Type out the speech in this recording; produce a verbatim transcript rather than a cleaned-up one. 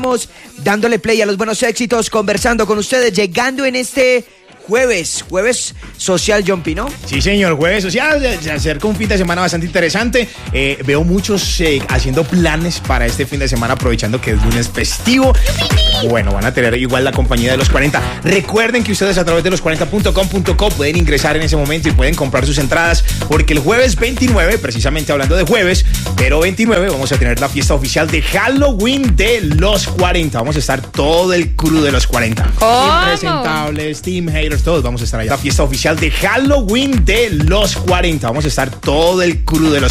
Dándole play a los buenos éxitos, conversando con ustedes, llegando en este jueves, jueves social, John Pino. Sí, señor, jueves social, se acerca un fin de semana bastante interesante. Eh, veo muchos eh, haciendo planes para este fin de semana, aprovechando que es lunes festivo. Bueno, van a tener igual la compañía de los cuarenta. Recuerden que ustedes a través de los cuarenta punto com punto co pueden ingresar en ese momento y pueden comprar sus entradas, porque el jueves veintinueve, precisamente hablando de jueves, pero veintinueve, vamos a tener la fiesta oficial de Halloween de los cuarenta. Vamos a estar todo el crew de los cuarenta. ¿Cómo? Impresentables, Team Haters, todos vamos a estar allá. La fiesta oficial de Halloween de los cuarenta. Vamos a estar todo el crew de los